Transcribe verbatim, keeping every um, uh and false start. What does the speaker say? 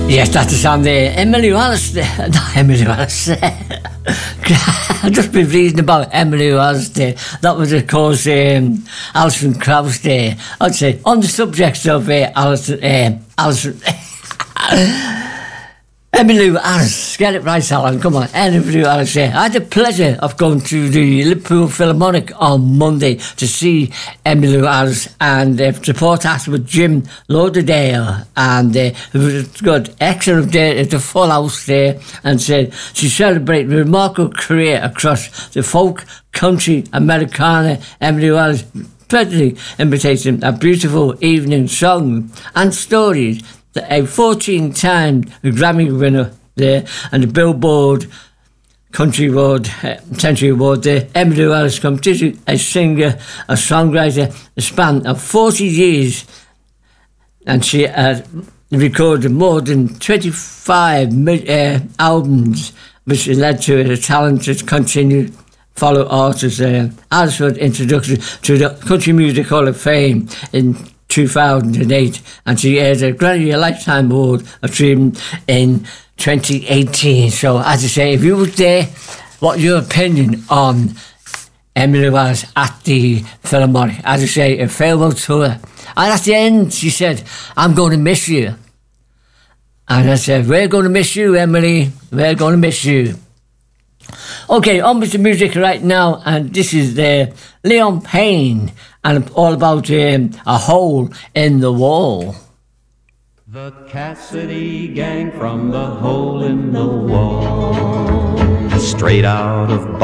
Yes, that's the song there. Emily Wallace there. Not Emily Wallace there. I've just been reading about Emily Wallace there. That was, of course, um, Alison Krauss there. I'd say, on the subject of uh, Alison... Uh, Alison... Emily Wallace, get it right, Alan, come on. Emily Wallace here. I had the pleasure of going to the Liverpool Philharmonic on Monday to see Emily Wallace and uh, support act with Jim Lauderdale, and uh, it was good, excellent day at the full house there, and said she celebrated a remarkable career across the folk, country, Americana. Emily Wallace presently imitating a beautiful evening song and stories. A fourteen-time Grammy winner there, and the Billboard Country Award, uh, Century Award there. Emily Wallace competition, a singer, a songwriter, a span of forty years, and she had recorded more than twenty-five uh, albums, which led to a talented continued follow artist. Uh, Alfred introduction to the Country Music Hall of Fame in two thousand eight, and she earned a Grammy Lifetime Award achievement in twenty eighteen. So, as I say, if you were there, what's your opinion on Emily Wallace at the Philharmonic? As I say, a farewell tour. And at the end, she said, I'm going to miss you. And I said, we're going to miss you, Emily. We're going to miss you. Okay, on with the music right now, and this is the uh, Leon Payne, and all about um, a hole in the wall. The Cassidy Gang from the hole in the wall, straight out of